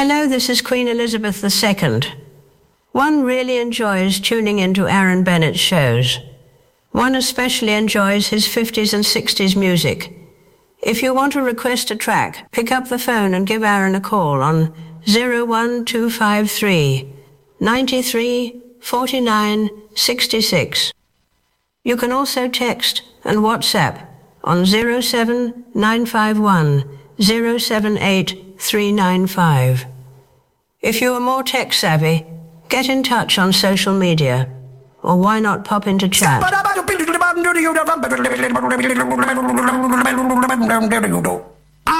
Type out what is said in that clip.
Hello, this is Queen Elizabeth II. One really enjoys tuning into Aaron Bennett's shows. One especially enjoys his 50s and 60s music. If you want to request a track, pick up the phone and give Aaron a call on 01253 93 49 66. You can also text and WhatsApp on 07951 078 395. If you are more tech savvy, get in touch on social media, or why not pop into chat?